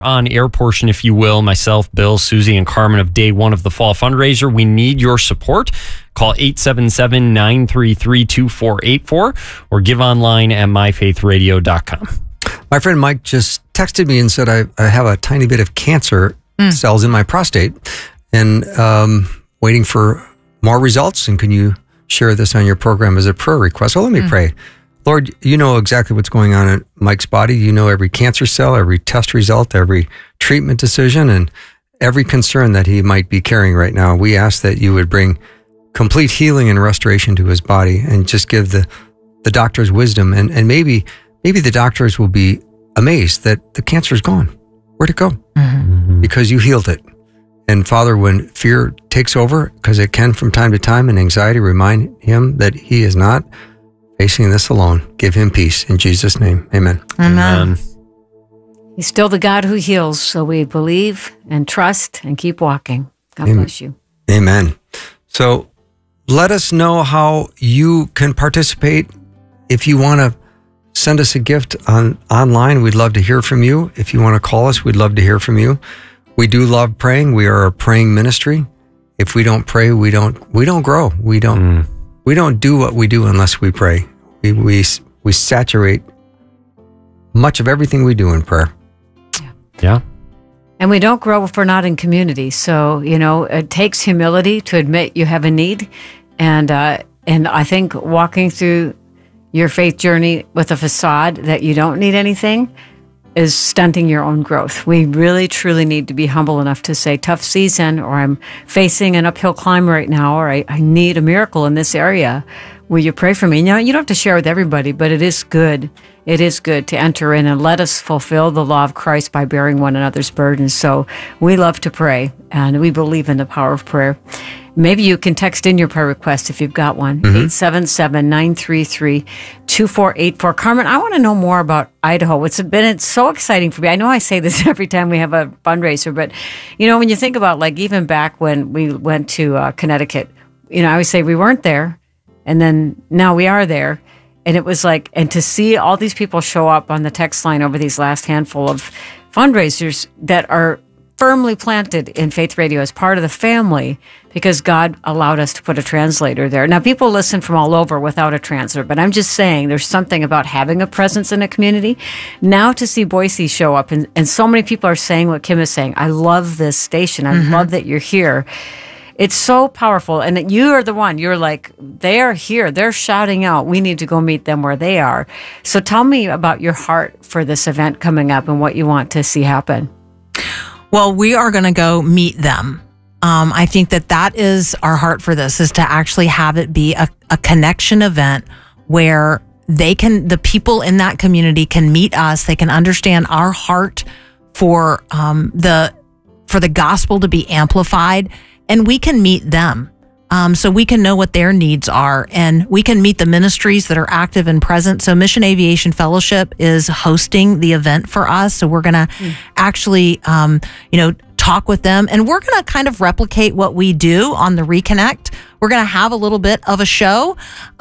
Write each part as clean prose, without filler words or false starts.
on-air portion, if you will, myself, Bill, Susie, and Carmen of day one of the fall fundraiser. We need your support. Call 877-933-2484 or give online at myfaithradio.com. My friend Mike just texted me and said, I have a tiny bit of cancer cells in my prostate and waiting for more results. And can you share this on your program as a prayer request? Well, let me pray. Lord, you know exactly what's going on in Mike's body. You know every cancer cell, every test result, every treatment decision, and every concern that he might be carrying right now. We ask that you would bring complete healing and restoration to his body and just give the doctors wisdom. And maybe the doctors will be amazed that the cancer is gone. Where'd it go? Because you healed it. And Father, when fear takes over, because it can from time to time, and anxiety, remind him that he is not facing this alone. Give him peace. In Jesus' name, amen. Amen. He's still the God who heals, so we believe and trust and keep walking. God bless you. Amen. So let us know how you can participate. If you want to send us a gift online, we'd love to hear from you. If you want to call us, we'd love to hear from you. We do love praying. We are a praying ministry. If we don't pray, we don't grow. We don't do what we do unless we pray. We saturate much of everything we do in prayer. Yeah. And we don't grow if we're not in community. So, it takes humility to admit you have a need. And I think walking through your faith journey with a facade that you don't need anything is stunting your own growth. We really, truly need to be humble enough to say, tough season, or I'm facing an uphill climb right now, or I need a miracle in this area. Will you pray for me? You don't have to share with everybody, but it is good. It is good to enter in and let us fulfill the law of Christ by bearing one another's burdens. So we love to pray, and we believe in the power of prayer. Maybe you can text in your prayer request if you've got one, 877-933-2484. Carmen, I want to know more about Idaho. It's so exciting for me. I know I say this every time we have a fundraiser, but, when you think about, even back when we went to Connecticut, I always say we weren't there, and then now we are there. And it was and to see all these people show up on the text line over these last handful of fundraisers that are firmly planted in Faith Radio as part of the family, because God allowed us to put a translator there. Now, people listen from all over without a translator, but I'm just saying there's something about having a presence in a community. Now to see Boise show up, and so many people are saying what Kim is saying. I love this station. I love that you're here. It's so powerful. And you are the one. You're they are here. They're shouting out. We need to go meet them where they are. So tell me about your heart for this event coming up and what you want to see happen. Well, we are going to go meet them. I think that is our heart for this, is to actually have it be a connection event where the people in that community can meet us. They can understand our heart for the gospel to be amplified, and we can meet them. So we can know what their needs are, and we can meet the ministries that are active and present. So Mission Aviation Fellowship is hosting the event for us. So we're going to actually, talk with them, and we're going to kind of replicate what we do on the Reconnect. We're going to have a little bit of a show.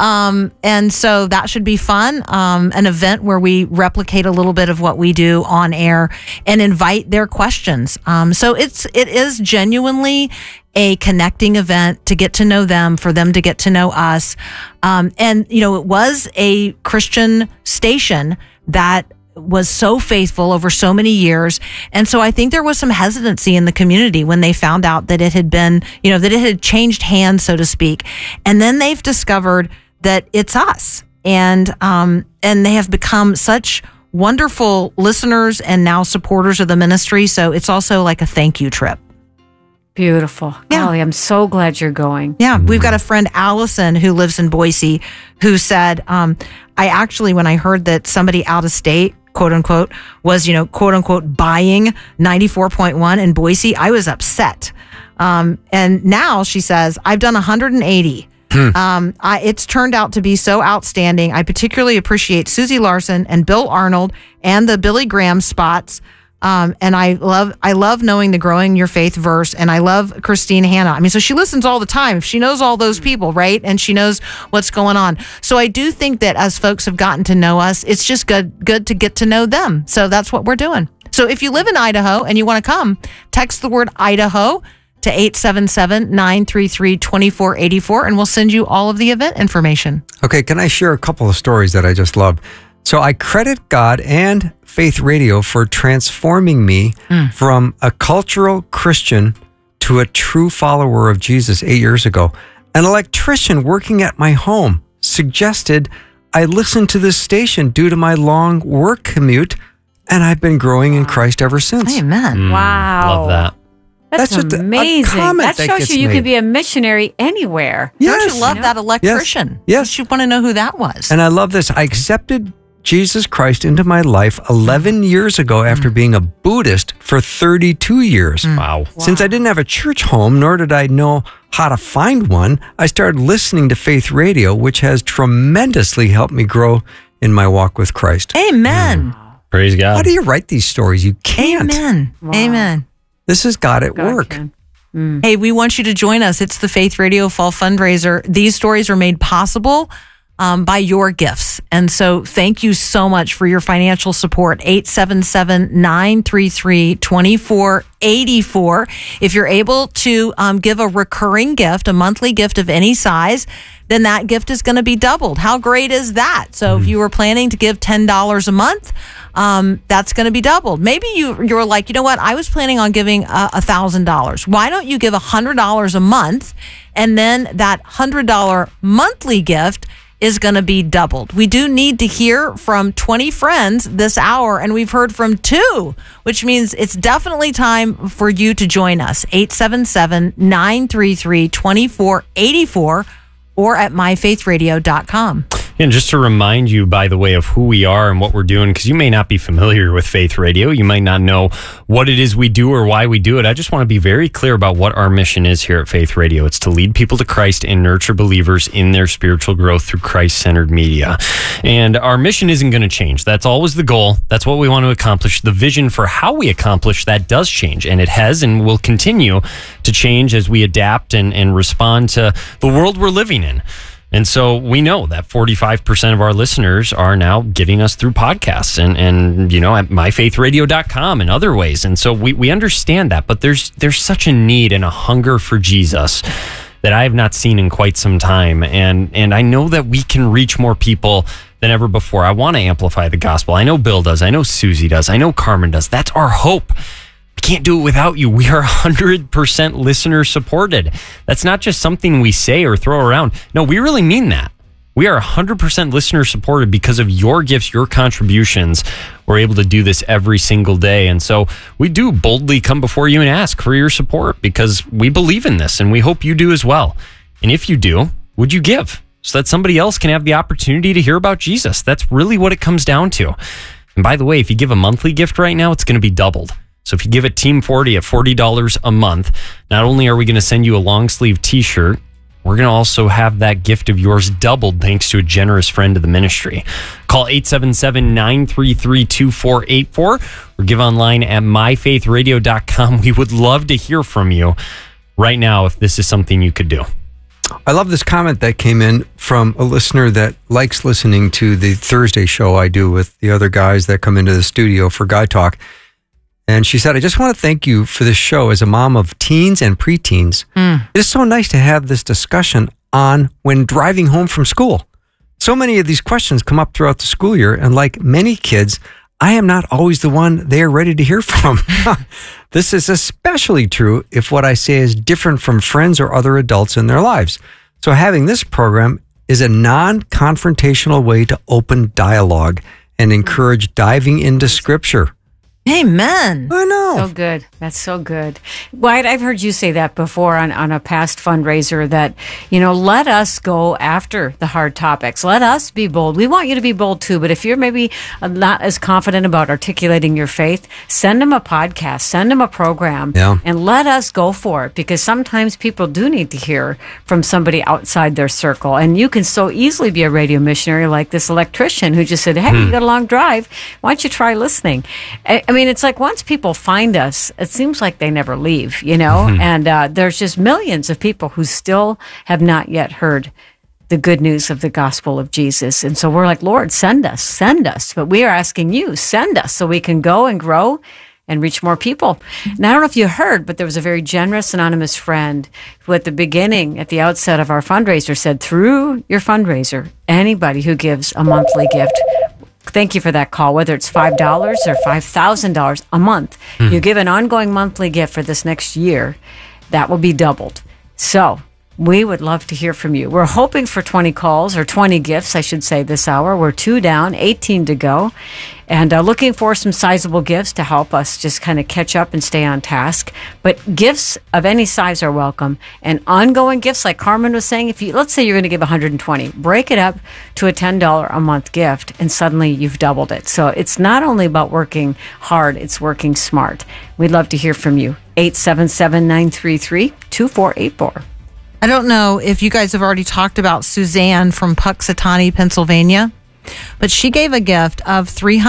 And so that should be fun. An event where we replicate a little bit of what we do on air and invite their questions. So it is genuinely a connecting event to get to know them, for them to get to know us. And it was a Christian station that was so faithful over so many years. And so I think there was some hesitancy in the community when they found out that it had been, that it had changed hands, so to speak. And then they've discovered that it's us. And they have become such wonderful listeners and now supporters of the ministry. So it's also like a thank you trip. Beautiful. Yeah. Golly, I'm so glad you're going. Yeah. We've got a friend, Allison, who lives in Boise, who said, I actually, when I heard that somebody out of state, quote unquote, was, quote unquote, buying 94.1 in Boise, I was upset. And now she says, I've done 180. It's turned out to be so outstanding. I particularly appreciate Susie Larson and Bill Arnold and the Billy Graham spots. And I love knowing the Growing Your Faith verse, and I love Christine Hanna. I mean, so she listens all the time. If she knows all those people, right? And she knows what's going on. So I do think that as folks have gotten to know us, it's just good to get to know them. So that's what we're doing. So if you live in Idaho and you want to come, text the word Idaho to 877-933-2484, and we'll send you all of the event information. Okay, can I share a couple of stories that I just loved? So I credit God and Faith Radio for transforming me from a cultural Christian to a true follower of Jesus 8 years ago. An electrician working at my home suggested I listen to this station due to my long work commute, and I've been growing in Christ ever since. Amen. Wow. Love that. That's just a amazing. comment That that shows gets you made. can be a missionary anywhere. Don't you love that electrician? Yes. You want to know who that was. And I love this. I accepted Jesus Christ into my life 11 years ago after being a Buddhist for 32 years. Wow. Since I didn't have a church home, nor did I know how to find one, I started listening to Faith Radio, which has tremendously helped me grow in my walk with Christ. Amen. Praise God. How do you write these stories? You can't. Amen. Amen. This is God at work. Gotcha. Hey, we want you to join us. It's the Faith Radio Fall Fundraiser. These stories are made possible by your gifts. And so thank you so much for your financial support. 877-933-2484. If you're able to give a recurring gift, a monthly gift of any size, then that gift is going to be doubled. How great is that? So if you were planning to give $10 a month, that's going to be doubled. Maybe you're like, you know what? I was planning on giving $1,000. Why don't you give $100 a month, and then that $100 monthly gift is going to be doubled. We do need to hear from 20 friends this hour, and we've heard from 2, which means it's definitely time for you to join us. 877-933-2484 or at myfaithradio.com. And just to remind you, by the way, of who we are and what we're doing, because you may not be familiar with Faith Radio. You might not know what it is we do or why we do it. I just want to be very clear about what our mission is here at Faith Radio. It's to lead people to Christ and nurture believers in their spiritual growth through Christ-centered media. And our mission isn't going to change. That's always the goal. That's what we want to accomplish. The vision for how we accomplish that does change, and it has and will continue to change as we adapt and respond to the world we're living in. And so we know that 45% of our listeners are now getting us through podcasts and you know, at myfaithradio.com and other ways. And so we understand that, but there's such a need and a hunger for Jesus that I have not seen in quite some time. And I know that we can reach more people than ever before. I want to amplify the gospel. I know Bill does. I know Susie does. I know Carmen does. That's our hope. We can't do it without you. We are 100% listener supported. That's not just something we say or throw around. No, we really mean that. We are 100% listener supported because of your gifts, your contributions. We're able to do this every single day. And so we do boldly come before you and ask for your support because we believe in this and we hope you do as well. And if you do, would you give so that somebody else can have the opportunity to hear about Jesus? That's really what it comes down to. And by the way, if you give a monthly gift right now, it's going to be doubled. So if you give it Team 40 at $40 a month, not only are we going to send you a long sleeve t-shirt, we're going to also have that gift of yours doubled thanks to a generous friend of the ministry. Call 877-933-2484 or give online at myfaithradio.com. We would love to hear from you right now if this is something you could do. I love this comment that came in from a listener that likes listening to the Thursday show I do with the other guys that come into the studio for Guy Talk. And she said, I just want to thank you for this show as a mom of teens and preteens. It is so nice to have this discussion on when driving home from school. So many of these questions come up throughout the school year, and like many kids, I am not always the one they are ready to hear from. This is especially true if what I say is different from friends or other adults in their lives. So having this program is a non-confrontational way to open dialogue and encourage diving into Scripture. Amen. I know. So good. That's so good. Wyatt, I've heard you say that before on a past fundraiser that, you know, let us go after the hard topics. Let us be bold. We want you to be bold too, but if you're maybe not as confident about articulating your faith, send them a podcast, send them a program, and let us go for it, because sometimes people do need to hear from somebody outside their circle. And you can so easily be a radio missionary like this electrician who just said, hey, you got a long drive. Why don't you try listening? I mean, it's like once people find us, it seems like they never leave, you know, and there's just millions of people who still have not yet heard the good news of the gospel of Jesus. And so we're like, Lord, send us. But we are asking you, send us so we can go and grow and reach more people. And I don't know if you heard, but there was a very generous anonymous friend who at the beginning, at the outset of our fundraiser said, through your fundraiser, anybody who gives a monthly gift, thank you for that call, whether it's $5 or $5,000 a month, you give an ongoing monthly gift for this next year, that will be doubled. So we would love to hear from you. We're hoping for 20 calls, or 20 gifts, I should say, this hour. We're 2 down, 18 to go. And looking for some sizable gifts to help us just kind of catch up and stay on task. But gifts of any size are welcome. And ongoing gifts, like Carmen was saying, if you, let's say you're going to give 120, break it up to a $10 a month gift, and suddenly you've doubled it. So it's not only about working hard, it's working smart. We'd love to hear from you. 877-933-2484. I don't know if you guys have already talked about Suzanne from Puxatawny, Pennsylvania, but she gave a gift of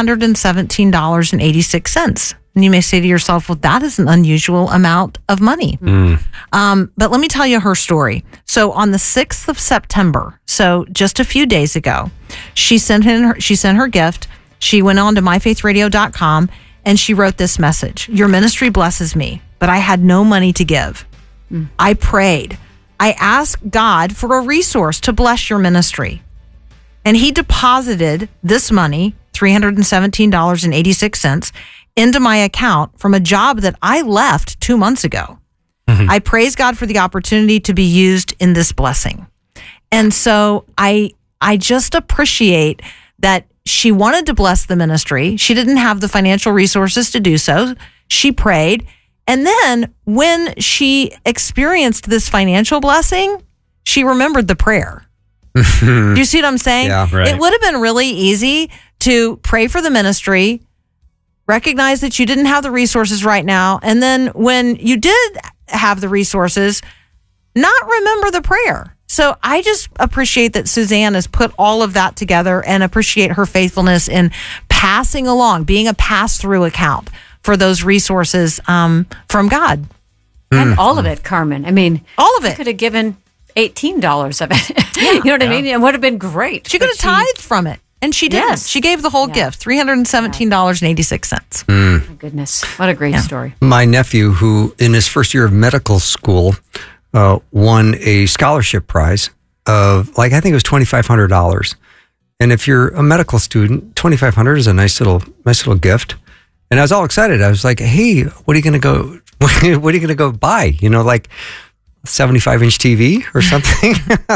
$317.86. And you may say to yourself, well, that is an unusual amount of money. But let me tell you her story. So on the 6th of September, so just a few days ago, she sent her gift. She went on to myfaithradio.com and she wrote this message. Your ministry blesses me, but I had no money to give. I prayed. I asked God for a resource to bless your ministry. And he deposited this money, $317.86, into my account from a job that I left 2 months ago. I praise God for the opportunity to be used in this blessing. And so I just appreciate that she wanted to bless the ministry. She didn't have the financial resources to do so. She prayed. And then when she experienced this financial blessing, she remembered the prayer. Do you see what I'm saying? Yeah, right. It would have been really easy to pray for the ministry, recognize that you didn't have the resources right now, and then when you did have the resources, not remember the prayer. So I just appreciate that Suzanne has put all of that together and appreciate her faithfulness in passing along, being a pass-through account for those resources from God. And all of it, Carmen. I mean, all of you it. could have given $18 of it. You know what I mean? It would have been great. She could have tithed from it, and she didn't. Yes. She gave the whole gift, $317.86. Oh, goodness. What a great story. My nephew, who in his first year of medical school won a scholarship prize of, I think it was $2,500. And if you're a medical student, $2,500 is a nice little gift. And I was all excited. I was like, "Hey, what are you going to go? What are you going to go buy? Like 75-inch TV or something?"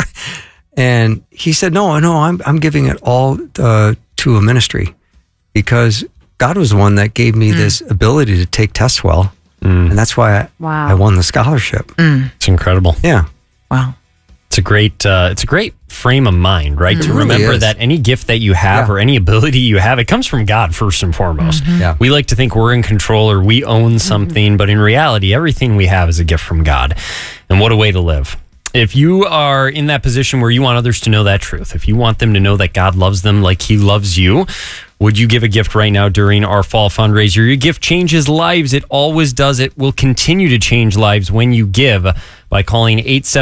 And he said, "No, I'm giving it all to a ministry, because God was the one that gave me this ability to take tests well, and that's why I won the scholarship." It's incredible. Yeah. Wow. It's a great frame of mind, right? To really remember is. that any gift that you have or any ability you have, it comes from God first and foremost. Yeah. We like to think we're in control or we own something, but in reality, everything we have is a gift from God. And what a way to live. If you are in that position where you want others to know that truth, if you want them to know that God loves them like he loves you, would you give a gift right now during our fall fundraiser? Your gift changes lives. It always does. It will continue to change lives when you give by calling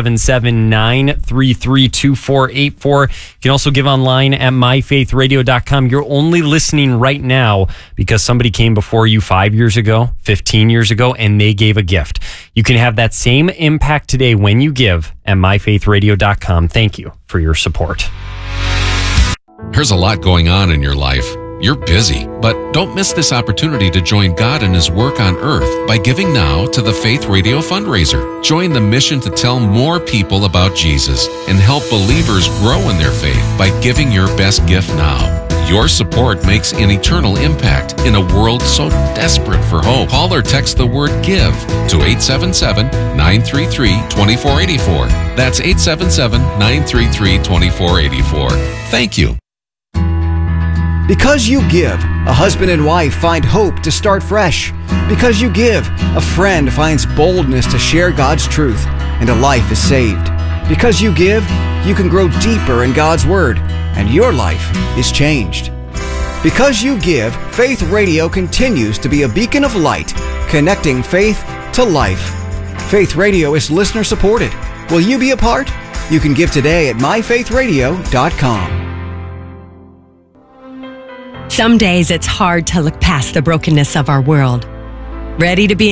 877-933-2484. You can also give online at myfaithradio.com. You're only listening right now because somebody came before you 5 years ago, 15 years ago, and they gave a gift. You can have that same impact today when you give at myfaithradio.com. Thank you for your support. There's a lot going on in your life. You're busy, but don't miss this opportunity to join God in his work on earth by giving now to the Faith Radio fundraiser. Join the mission to tell more people about Jesus and help believers grow in their faith by giving your best gift now. Your support makes an eternal impact in a world so desperate for hope. Call or text the word GIVE to 877-933-2484. That's 877-933-2484. Thank you. Because you give, a husband and wife find hope to start fresh. Because you give, a friend finds boldness to share God's truth, and a life is saved. Because you give, you can grow deeper in God's Word, and your life is changed. Because you give, Faith Radio continues to be a beacon of light, connecting faith to life. Faith Radio is listener supported. Will you be a part? You can give today at myfaithradio.com. Some days it's hard to look past the brokenness of our world. Ready to be